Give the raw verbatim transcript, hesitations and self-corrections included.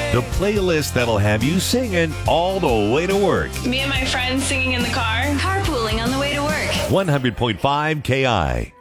The playlist that'll have you singing all the way to work. Me and my friends singing in the car. Carpooling on the way to work. one hundred point five K I.